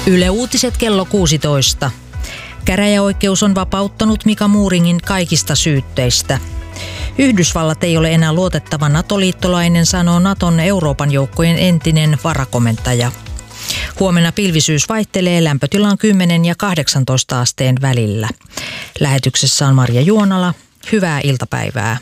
Yle Uutiset kello 16. Käräjäoikeus on vapauttanut Mika Muuringin kaikista syytteistä. Yhdysvallat ei ole enää luotettava NATO-liittolainen, sanoo Naton Euroopan joukkojen entinen varakomentaja. Huomenna pilvisyys vaihtelee, lämpötila on 10 ja 18 asteen välillä. Lähetyksessä on Marja Juonala. Hyvää iltapäivää.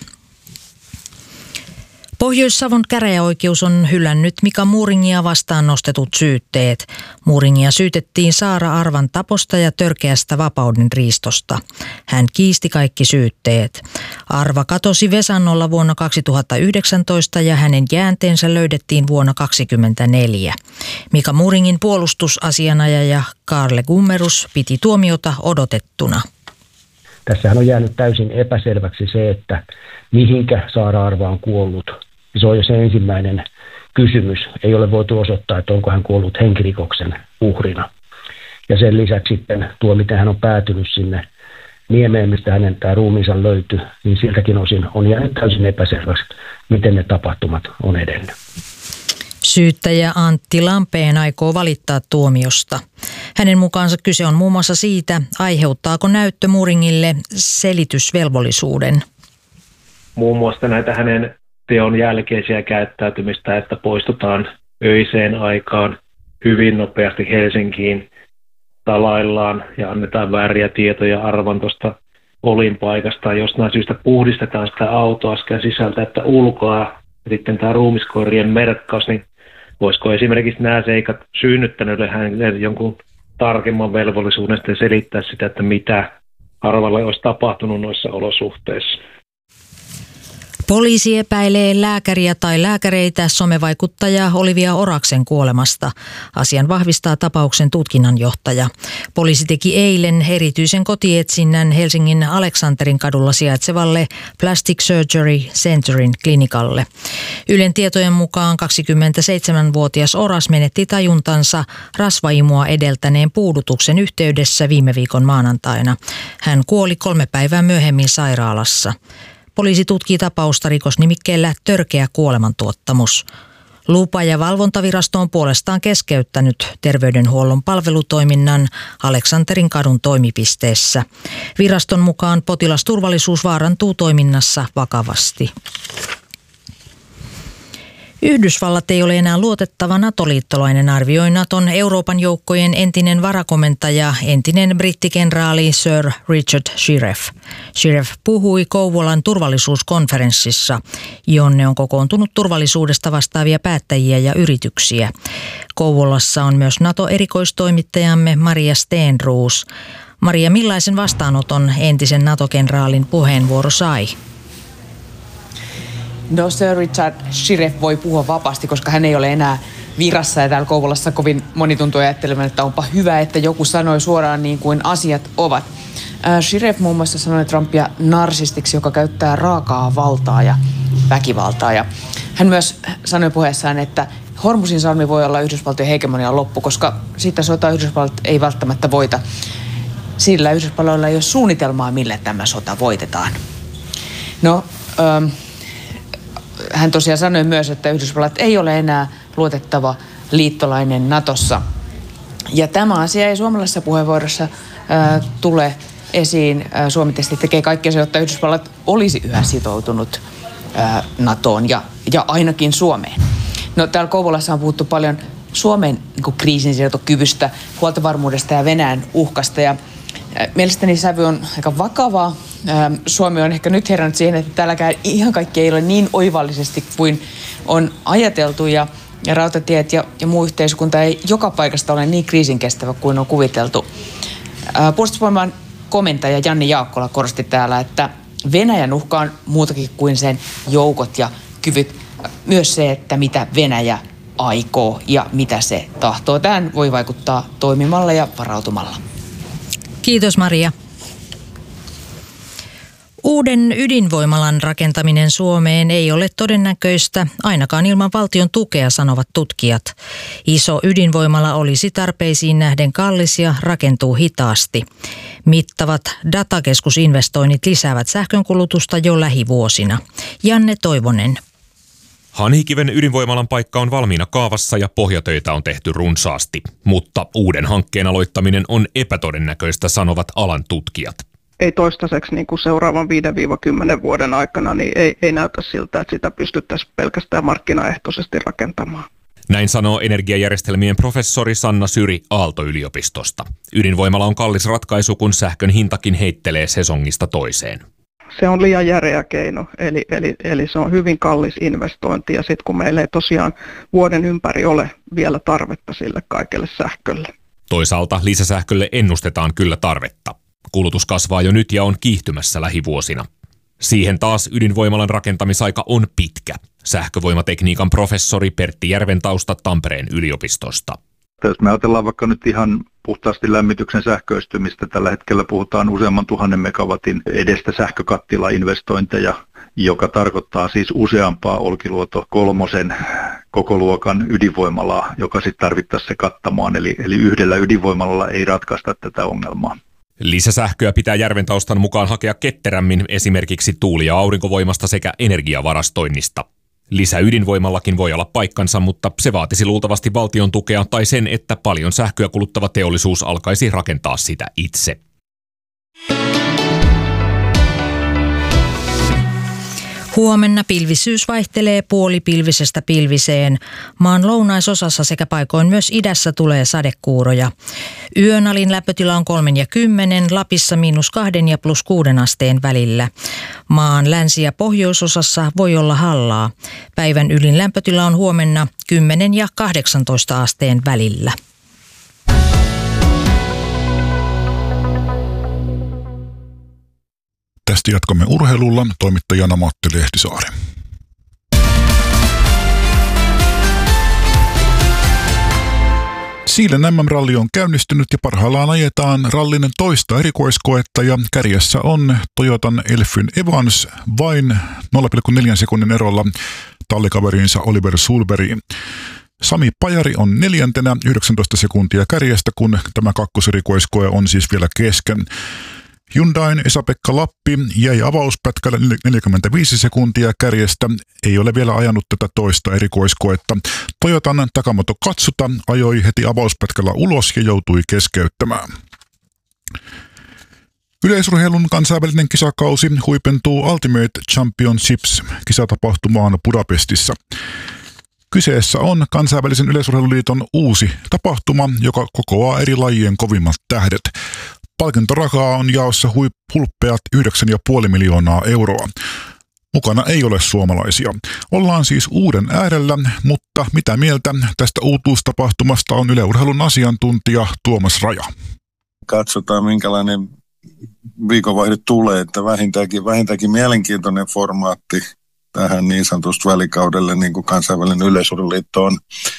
Pohjois-Savon käräjäoikeus on hylännyt Mika Muuringia vastaan nostetut syytteet. Muuringia syytettiin Saara Arvan taposta ja törkeästä vapaudenriistosta. Hän kiisti kaikki syytteet. Arva katosi Vesannolla vuonna 2019 ja hänen jäänteensä löydettiin vuonna 2024. Mika Muuringin puolustusasianajaja Kaarle Gummerus piti tuomiota odotettuna. Tässähän on jäänyt täysin epäselväksi se, että mihinkä Saara Arva on kuollut. Se on jo se ensimmäinen kysymys. Ei ole voitu osoittaa, että onko hän kuollut henkirikoksen uhrina. Ja sen lisäksi sitten tuo, miten hän on päätynyt sinne niemeen, mistä hänen tämä ruumiinsa löytyi, niin siltäkin osin on jäänyt täysin epäselväksi, miten ne tapahtumat on edennyt. Syyttäjä Antti Lampeen aikoo valittaa tuomiosta. Hänen mukaansa kyse on muun muassa siitä, aiheuttaako näyttö Muuringille selitysvelvollisuuden. Muun muassa näitä hänen teon jälkeisiä käyttäytymistä, että poistutaan öiseen aikaan hyvin nopeasti Helsinkiin, salaillaan ja annetaan vääriä tietoja Arvan tuosta olinpaikasta. Jostain syystä puhdistetaan sitä autoa sekä sisältä että ulkoa. Ja sitten tämä ruumiskoirien merkkaus, niin voisiko esimerkiksi nämä seikat synnyttäneille hänelle jonkun tarkemman velvollisuuden sitten selittää sitä, että mitä Arvalle olisi tapahtunut noissa olosuhteissa. Poliisi epäilee lääkäriä tai lääkäreitä somevaikuttaja Olivia Oraksen kuolemasta. Asian vahvistaa tapauksen tutkinnanjohtaja. Poliisi teki eilen erityisen kotietsinnän Helsingin Aleksanterin kadulla sijaitsevalle Plastic Surgery Centerin klinikalle. Ylen tietojen mukaan 27-vuotias Oras menetti tajuntansa rasvaimua edeltäneen puudutuksen yhteydessä viime viikon maanantaina. Hän kuoli 3 päivää myöhemmin sairaalassa. Poliisi tutkii tapausta rikosnimikkeellä törkeä kuolemantuottamus. Lupa- ja valvontavirasto on puolestaan keskeyttänyt terveydenhuollon palvelutoiminnan Aleksanterin kadun toimipisteessä. Viraston mukaan potilasturvallisuus vaarantuu toiminnassa vakavasti. Yhdysvallat ei ole enää luotettava NATO-liittolainen, arvioi Naton Euroopan joukkojen entinen varakomentaja, entinen brittikenraali Sir Richard Shirreff. Shirreff puhui Kouvolan turvallisuuskonferenssissa, jonne on kokoontunut turvallisuudesta vastaavia päättäjiä ja yrityksiä. Kouvolassa on myös NATO-erikoistoimittajamme Maria Stenroos. Maria, millaisen vastaanoton entisen NATO-kenraalin puheenvuoro sai? No, Sir Richard Shirreff voi puhua vapaasti, koska hän ei ole enää virassa ja täällä Kouvolassa kovin moni tuntuu ajattelemaan, että onpa hyvä, että joku sanoi suoraan niin kuin asiat ovat. Shirreff muun muassa sanoi Trumpia narsistiksi, joka käyttää raakaa valtaa ja väkivaltaa. Ja hän myös sanoi puheessaan, että Hormusin salmi voi olla Yhdysvaltojen hegemonian loppu, koska sitä sotaa Yhdysvallat ei välttämättä voita. Sillä Yhdysvalloilla ei ole suunnitelmaa, millä tämä sota voitetaan. No, hän tosiaan sanoi myös, että Yhdysvallat ei ole enää luotettava liittolainen Natossa. Ja tämä asia ei suomalaisessa puheenvuorossa tule esiin. Suomi tietysti tekee kaikkea se, jotta Yhdysvallat olisi yhä sitoutunut NATOon ja ainakin Suomeen. No, täällä Kouvolassa on puhuttu paljon Suomen kriisinsietokyvystä, huoltovarmuudesta ja Venäjän uhkasta. Ja mielestäni sävy on aika vakavaa. Suomi on ehkä nyt herännyt siihen, että täälläkään ihan kaikki ei ole niin oivallisesti kuin on ajateltu ja rautatiet ja muu yhteiskunta ei joka paikasta ole niin kriisinkestävä kuin on kuviteltu. Puolustusvoiman komentaja Janni Jaakkola korosti täällä, että Venäjän uhka on muutakin kuin sen joukot ja kyvyt. Myös se, että mitä Venäjä aikoo ja mitä se tahtoo. Tähän voi vaikuttaa toimimalla ja varautumalla. Kiitos Maria. Uuden ydinvoimalan rakentaminen Suomeen ei ole todennäköistä, ainakaan ilman valtion tukea, sanovat tutkijat. Iso ydinvoimala olisi tarpeisiin nähden kallis ja rakentuu hitaasti. Mittavat datakeskusinvestoinnit lisäävät sähkönkulutusta jo lähivuosina. Janne Toivonen. Hanhikiven ydinvoimalan paikka on valmiina kaavassa ja pohjatöitä on tehty runsaasti, mutta uuden hankkeen aloittaminen on epätodennäköistä, sanovat alan tutkijat. Ei toistaiseksi niin kuin seuraavan 5-10 vuoden aikana niin ei näytä siltä, että sitä pystyttäisiin pelkästään markkinaehtoisesti rakentamaan. Näin sanoo energiajärjestelmien professori Sanna Syri Aalto-yliopistosta. Ydinvoimala on kallis ratkaisu, kun sähkön hintakin heittelee sesongista toiseen. Se on liian järeä keino, eli se on hyvin kallis investointi ja sitten kun meillä ei tosiaan vuoden ympäri ole vielä tarvetta sille kaikelle sähkölle. Toisaalta lisäsähkölle ennustetaan kyllä tarvetta. Kulutus kasvaa jo nyt ja on kiihtymässä lähivuosina. Siihen taas ydinvoimalan rakentamisaika on pitkä. Sähkövoimatekniikan professori Pertti Järventausta Tampereen yliopistosta. Jos me ajatellaan vaikka nyt ihan puhtaasti lämmityksen sähköistymistä, tällä hetkellä puhutaan useamman 1000 megawatin edestä sähkökattilainvestointeja, joka tarkoittaa siis useampaa Olkiluoto 3 koko luokan ydinvoimalaa, joka sitten tarvittaisiin se kattamaan. Eli yhdellä ydinvoimalalla ei ratkaista tätä ongelmaa. Lisäsähköä pitää Järventaustan mukaan hakea ketterämmin esimerkiksi tuuli- ja aurinkovoimasta sekä energiavarastoinnista. Lisäydinvoimallakin voi olla paikkansa, mutta se vaatisi luultavasti valtion tukea tai sen, että paljon sähköä kuluttava teollisuus alkaisi rakentaa sitä itse. Huomenna pilvisyys vaihtelee puolipilvisestä pilviseen. Maan lounaisosassa sekä paikoin myös idässä tulee sadekuuroja. Yön alin lämpötila on 3 ja 10, Lapissa -2 ja +6 asteen välillä. Maan länsi- ja pohjoisosassa voi olla hallaa. Päivän ylin lämpötila on huomenna 10 ja 18 asteen välillä. Tästä jatkamme urheilulla, toimittajana Matti Lehtisaari. Siilen MM-ralli on käynnistynyt ja parhaillaan ajetaan rallin toista erikoiskoetta ja kärjessä on Toyotan Elfyn Evans vain 0,4 sekunnin erolla tallikaverinsa Oliver Sulbergiin. Sami Pajari on 4. 19 sekuntia kärjestä, kun tämä kakkoserikoiskoe on siis vielä kesken. Hyundain Esa-Pekka Lappi jäi avauspätkällä 45 sekuntia kärjestä, ei ole vielä ajanut tätä toista erikoiskoetta. Toyotan Takamoto Katsuta ajoi heti avauspätkällä ulos ja joutui keskeyttämään. Yleisurheilun kansainvälinen kisakausi huipentuu Ultimate Championships -kisatapahtumaan Budapestissa. Kyseessä on kansainvälisen yleisurheiluliiton uusi tapahtuma, joka kokoaa eri lajien kovimmat tähdet. Palkintorahaa on jaossa hulppeat 9,5 miljoonaa euroa. Mukana ei ole suomalaisia. Ollaan siis uuden äärellä, mutta mitä mieltä tästä uutuustapahtumasta on Yle Urheilun asiantuntija Tuomas Raja? Katsotaan minkälainen viikonvaihde tulee, että vähintäänkin mielenkiintoinen formaatti tähän niin sanotusti välikaudelle, niin kuin kansainvälinen yleisurheiluliitto